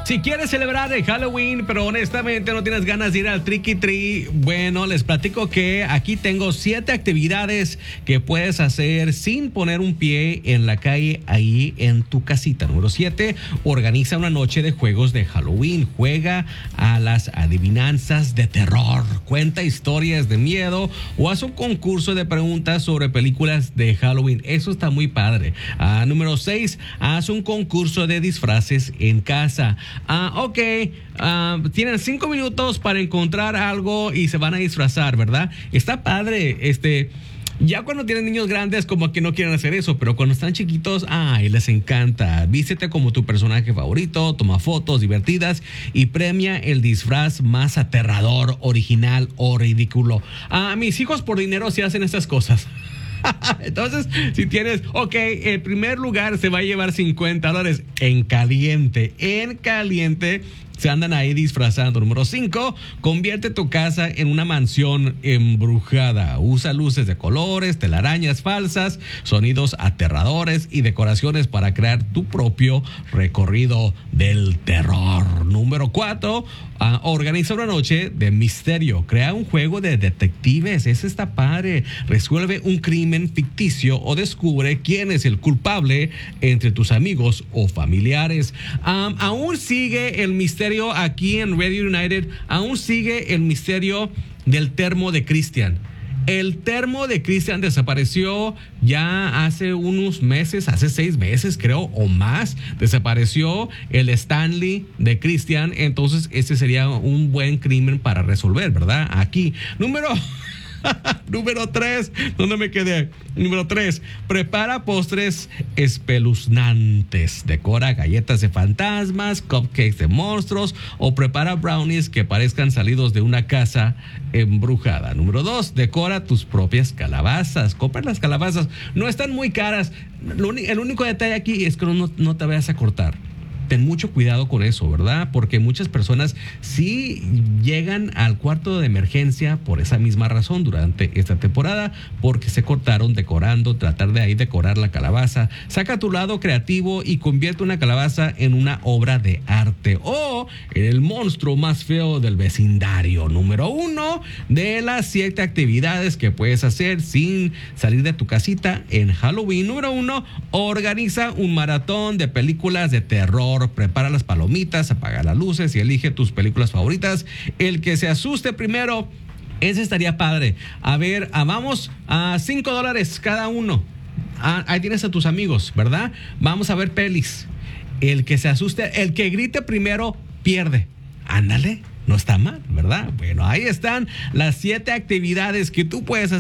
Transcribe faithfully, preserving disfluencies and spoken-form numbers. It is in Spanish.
Si quieres celebrar el Halloween, pero honestamente no tienes ganas de ir al Tricky Tree, bueno, les platico que aquí tengo siete actividades que puedes hacer sin poner un pie en la calle ahí en tu casita. Número siete, organiza una noche de juegos de Halloween. Juega a las adivinanzas de terror, cuenta historias de miedo o haz un concurso de preguntas sobre películas de Halloween. Eso está muy padre. Uh, número seis, haz un concurso de disfraces en casa. Ah, uh, ok, uh, tienen cinco minutos para encontrar algo y se van a disfrazar, ¿verdad? Está padre, este... Ya cuando tienen niños grandes como que no quieren hacer eso, pero cuando están chiquitos, ay, les encanta. Vístete como tu personaje favorito, toma fotos divertidas y premia el disfraz más aterrador, original o ridículo. A mis hijos por dinero sí hacen estas cosas. Entonces, si tienes, ok, el primer lugar se va a llevar cincuenta dólares en caliente, en caliente. Se andan ahí disfrazando. Número cinco, convierte tu casa en una mansión embrujada. Usa luces de colores, telarañas falsas, sonidos aterradores y decoraciones para crear tu propio recorrido del terror. Número cuatro, uh, organiza una noche de misterio. Crea un juego de detectives. Ese está padre. Resuelve un crimen ficticio o descubre quién es el culpable entre tus amigos o familiares. Um, aún sigue el misterio aquí en Radio United, aún sigue el misterio del termo de Christian. El termo de Christian desapareció ya hace unos meses, hace seis meses creo o más. Desapareció el Stanley de Christian, entonces ese sería un buen crimen para resolver, ¿verdad? Aquí, número... Número tres, ¿dónde me quedé? Número tres, prepara postres espeluznantes. Decora galletas de fantasmas, cupcakes de monstruos o prepara brownies que parezcan salidos de una casa embrujada. Número dos, decora tus propias calabazas. Compra las calabazas, no están muy caras. El único detalle aquí es que no, no te vayas a cortar. Ten mucho cuidado con eso, ¿verdad? Porque muchas personas sí llegan al cuarto de emergencia por esa misma razón durante esta temporada, porque se cortaron decorando, tratar de ahí decorar la calabaza. Saca tu lado creativo y convierte una calabaza en una obra de arte o en el monstruo más feo del vecindario. Número uno de las siete actividades que puedes hacer sin salir de tu casita en Halloween. Número uno, organiza un maratón de películas de terror. Prepara las palomitas, apaga las luces y elige tus películas favoritas. El que se asuste primero, ese estaría padre. A ver, ah, vamos a cinco dólares cada uno. Ah, ahí tienes a tus amigos, ¿verdad? Vamos a ver pelis. El que se asuste, el que grite primero, pierde. Ándale, no está mal, ¿verdad? Bueno, ahí están las siete actividades que tú puedes hacer